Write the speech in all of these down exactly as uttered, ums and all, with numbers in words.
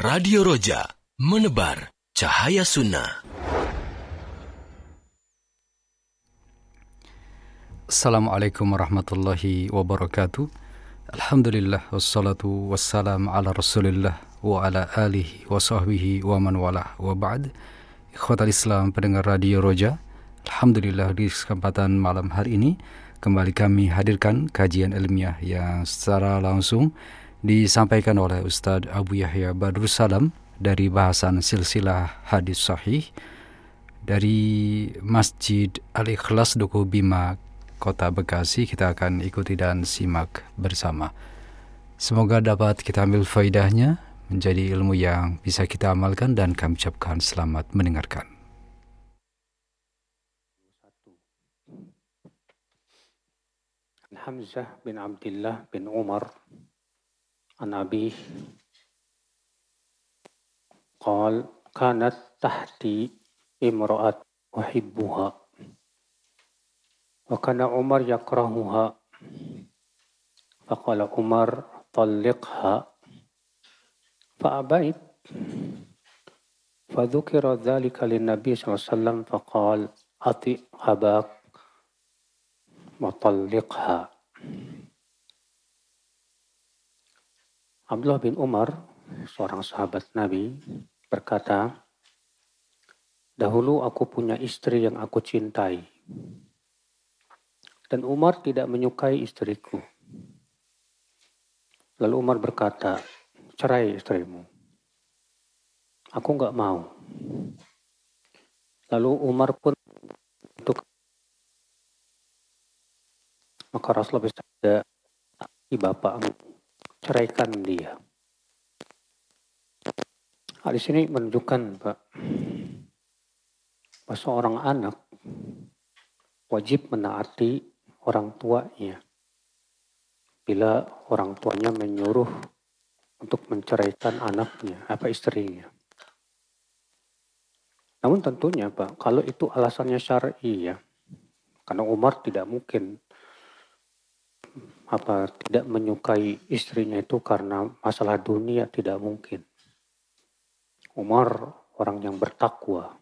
Radio Roja, menebar cahaya sunnah. Assalamualaikum warahmatullahi wabarakatuh. Alhamdulillah wassalatu wassalam ala rasulillah wa ala alihi wa sahbihi wa man walah wa ba'd. Ikhwatal Islam pendengar Radio Roja, Alhamdulillah di kesempatan malam hari ini kembali kami hadirkan kajian ilmiah yang secara langsung disampaikan oleh Ustadz Abu Yahya Badrus Salam dari bahasan silsilah hadis sahih dari Masjid Al-Ikhlas Dukuh Bima, Kota Bekasi. Kita akan ikuti dan simak bersama. Semoga dapat kita ambil faidahnya, menjadi ilmu yang bisa kita amalkan, dan kami ucapkan selamat mendengarkan. Hamzah bin Abdullah bin Umar an Abi qal kanat tahti imra'at uhibbuha wa kana Umar yakrahuha faqala Umar talliqha fa'abait fadhukira dhalika lin-nabi sallallahu alaihi wasallam faqal ati abak wa talliqha. Abdullah bin Umar, seorang sahabat Nabi, berkata, dahulu aku punya istri yang aku cintai. Dan Umar tidak menyukai istriku. Lalu Umar berkata, cerai istrimu. Aku enggak mau. Lalu Umar pun untuk maka Rasulullah bersabda, bapakmu, ceraikan dia. Hadis ini menunjukkan, Pak, bahwa seorang anak wajib menaati orang tuanya bila orang tuanya menyuruh untuk menceraikan anaknya, apa istrinya. Namun tentunya, Pak, kalau itu alasannya syar'i ya, karena Umar tidak mungkin apa tidak menyukai istrinya itu karena masalah dunia, tidak mungkin. Umar orang yang bertakwa.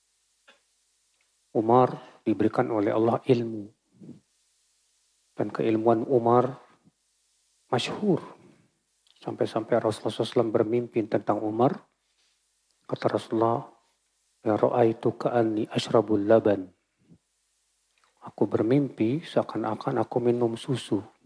Umar diberikan oleh Allah ilmu. Dan keilmuan Umar masyhur. Sampai-sampai Rasulullah shallallahu alaihi wasallam bermimpi tentang Umar. Kata Rasulullah, ya ra'aitu ka'anni ashrabul laban. Aku bermimpi seakan-akan aku minum susu.